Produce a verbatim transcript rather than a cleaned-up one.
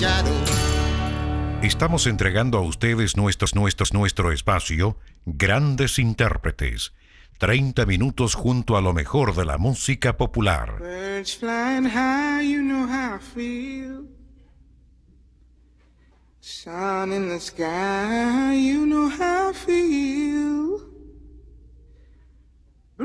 Estamos entregando a ustedes nuestros, nuestros, nuestro espacio, Grandes Intérpretes. treinta minutos junto a lo mejor de la música popular. Birds flying high, you know how I feel. Sun in the sky, you know how I feel.